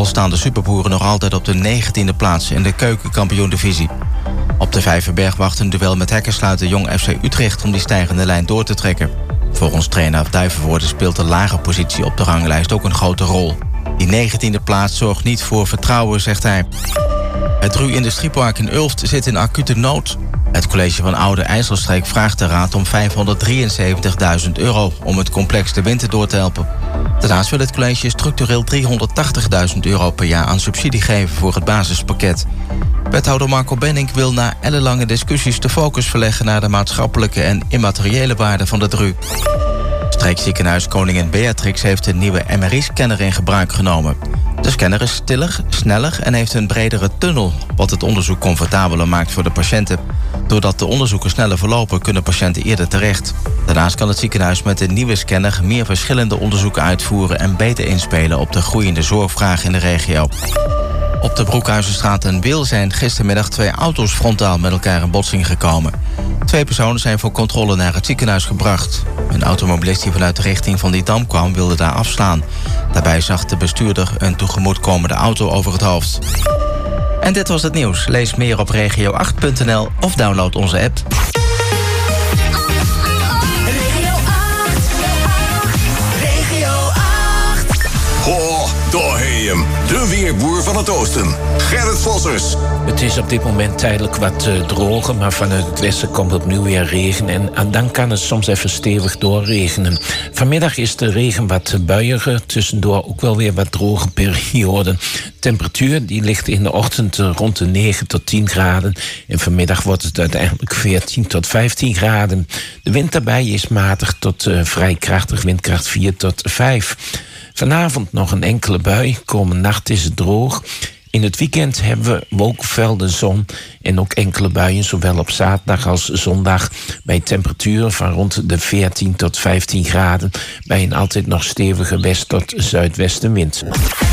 Al staan de superboeren nog altijd op de 19e plaats in de keukenkampioen-divisie. Op de Vijverberg wacht een duel met hekkensluiter Jong FC Utrecht om die stijgende lijn door te trekken. Volgens trainer Duivenvoorde speelt de lage positie op de ranglijst ook een grote rol. Die 19e plaats zorgt niet voor vertrouwen, zegt hij. Het Dru Industriepark in Ulft zit in acute nood. Het college van Oude IJsselstreek vraagt de raad om €573.000 om het complex de winter door te helpen. Daarnaast wil het college structureel €380.000 per jaar aan subsidie geven voor het basispakket. Wethouder Marco Benink wil na ellenlange discussies de focus verleggen naar de maatschappelijke en immateriële waarde van de Dru. Streekziekenhuis Koningin Beatrix heeft een nieuwe MRI-scanner in gebruik genomen. De scanner is stiller, sneller en heeft een bredere tunnel, wat het onderzoek comfortabeler maakt voor de patiënten. Doordat de onderzoeken sneller verlopen, kunnen patiënten eerder terecht. Daarnaast kan het ziekenhuis met de nieuwe scanner meer verschillende onderzoeken uitvoeren en beter inspelen op de groeiende zorgvraag in de regio. Op de Broekhuizenstraat en Wiel zijn gistermiddag 2 auto's frontaal met elkaar in botsing gekomen. 2 personen zijn voor controle naar het ziekenhuis gebracht. Een automobilist die vanuit de richting van die dam kwam wilde daar afslaan. Daarbij zag de bestuurder een tegemoetkomende auto over het hoofd. En dit was het nieuws. Lees meer op regio8.nl of download onze app. Ho, daar heet hem. De weerboer van het oosten. Gerrit Vossers. Het is op dit moment tijdelijk wat droger, maar vanuit het westen komt opnieuw weer regen. En dan kan het soms even stevig doorregenen. Vanmiddag is de regen wat buiiger, tussendoor ook wel weer wat droge perioden. Temperatuur die ligt in de ochtend rond de 9 tot 10 graden. En vanmiddag wordt het uiteindelijk 14 tot 15 graden. De wind daarbij is matig tot vrij krachtig, windkracht 4 tot 5. Vanavond nog een enkele bui. Komende nacht is het droog. In het weekend hebben we wolkenvelden, zon en ook enkele buien, zowel op zaterdag als zondag, bij temperaturen van rond de 14 tot 15 graden, bij een altijd nog stevige west- tot zuidwestenwind.